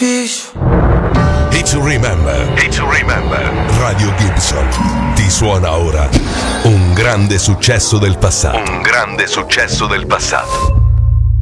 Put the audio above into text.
sacrificio. Hit to remember. Hit to remember. Radio Gibson ti suona ora un grande successo del passato. Un grande successo del passato.